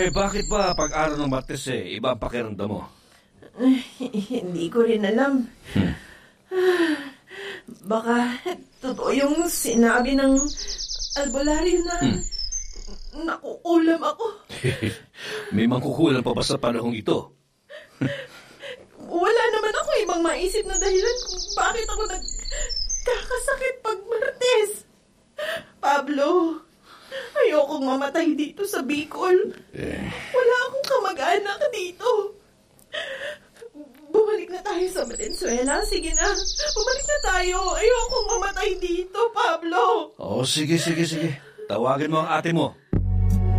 Bakit ba pag araw ng Martes iba ang pakiramdam mo? Hindi ko rin alam. Baka totoo yung sinabi ng albularyo na nakukulam ako. May mangkukulam pa ba sa panahong ito? Wala naman ako ibang maisip na dahilan kung bakit ako nagkakasakit pag Martes. Pablo, ayokong mamatay dito sa Bicol. Wala akong kamag-anak dito. Bumalik na tayo sa Valenzuela. Sige na, bumalik na tayo. Ayokong mamatay dito, Pablo. Sige. Tawagin mo ang ate mo.